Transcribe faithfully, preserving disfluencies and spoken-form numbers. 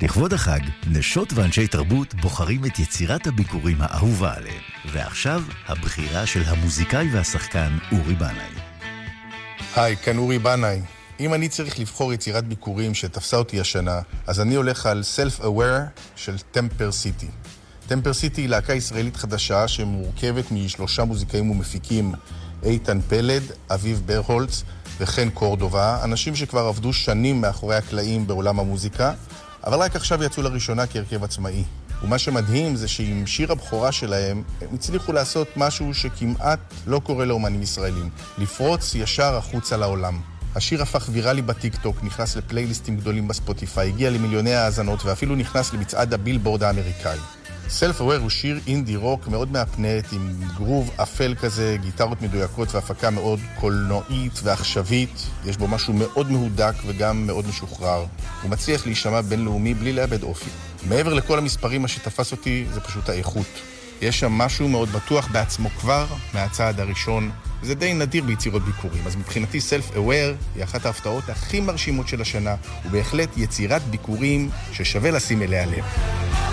לכבוד החג, נשות ואנשי תרבות בוחרים את יצירת הביקורים האהובה עליהם. ועכשיו, הבחירה של המוזיקאי והשחקן אורי בנאי. היי, כאן אורי בנאי. אם אני צריך לבחור יצירת ביקורים שתפסה אותי השנה, אז אני הולך על Self-Aware של טמפר סיטי. טמפר סיטי היא להקה ישראלית חדשה שמורכבת משלושה מוזיקאים ומפיקים, איתן פלד, אביב ברהולץ וכן קורדובה, אנשים שכבר עבדו שנים מאחורי הקלעים בעולם המוזיקה, אבל רק עכשיו יצאו לראשונה כהרכב עצמאי. ומה שמדהים זה שעם שיר הבכורה שלהם, הם הצליחו לעשות משהו שכמעט לא קורה לאומנים ישראלים, לפרוץ ישר החוצה לעולם. השיר הפך ויראלי בטיק-טוק, נכנס לפלייליסטים גדולים בספוטיפיי, הגיע למיליוני האזנות ואפילו נכנס למצעד הבילבורד האמריקאי. Self-Aware הוא שיר אינדי רוק מאוד מהפנט, עם גרוב אפל כזה, גיטרות מדויקות והפקה מאוד קולנועית ועכשווית. יש בו משהו מאוד מהודק וגם מאוד משוחרר. הוא מצליח להישמע בינלאומי בלי לאבד אופי. מעבר לכל המספרים, מה שתפס אותי זה פשוט האיכות. יש שם משהו מאוד בטוח בעצמו כבר מהצעד הראשון. זה די נדיר ביצירות ביקורים, אז מבחינתי Self-Aware היא אחת ההפתעות הכי מרשימות של השנה, ובהחלט יצירת ביקורים ששווה לשים אליה לב.